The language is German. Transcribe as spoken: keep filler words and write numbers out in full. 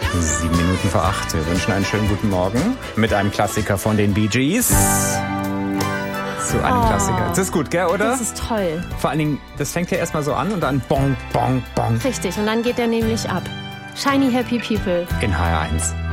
Sieben Minuten vor acht. Wir wünschen einen schönen guten Morgen mit einem Klassiker von den Bee Gees. Zu einem oh, Klassiker. Das ist gut, gell, oder? Das ist toll. Vor allen Dingen, das fängt ja erstmal so an und dann bong, bong, bong. Richtig, und dann geht er nämlich ab. Shiny Happy People. In H R eins.